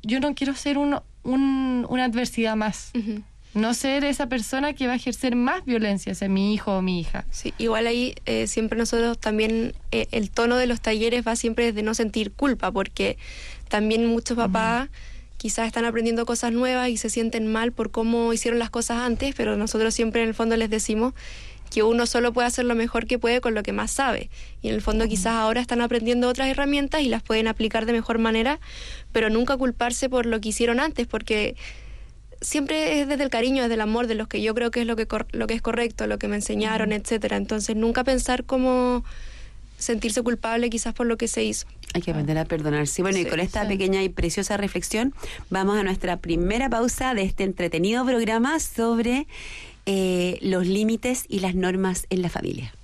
yo no quiero ser una adversidad más. Uh-huh. No ser esa persona que va a ejercer más violencia hacia mi hijo o mi hija. Sí, igual ahí siempre nosotros también, el tono de los talleres va siempre desde no sentir culpa, porque también muchos papás quizás están aprendiendo cosas nuevas y se sienten mal por cómo hicieron las cosas antes, pero nosotros siempre en el fondo les decimos que uno solo puede hacer lo mejor que puede con lo que más sabe. Y en el fondo quizás ahora están aprendiendo otras herramientas y las pueden aplicar de mejor manera, pero nunca culparse por lo que hicieron antes, porque siempre es desde el cariño, desde el amor, de los que yo creo que es lo que es correcto, lo que me enseñaron, etcétera. Entonces nunca pensar cómo sentirse culpable quizás por lo que se hizo. Hay que aprender a perdonarse. Bueno, y con esta pequeña y preciosa reflexión vamos a nuestra primera pausa de este entretenido programa sobre los límites y las normas en la familia.